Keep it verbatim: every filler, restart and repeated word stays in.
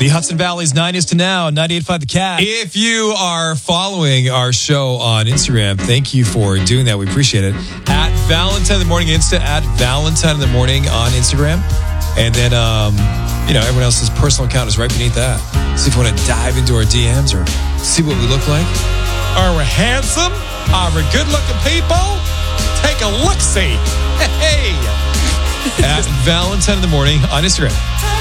The Hudson Valley's nine is to now, ninety-eight point five The Cat. If you are following our show on Instagram, thank you for doing that. We appreciate it. At Valentine in the Morning Insta, at Valentine in the Morning on Instagram. And then, um, you know, everyone else's personal account is right beneath that. See if you want to dive into our D Ms or see what we look like. Are we handsome? Are we good-looking people? Take a look-see. Hey! At Valentine in the Morning on Instagram.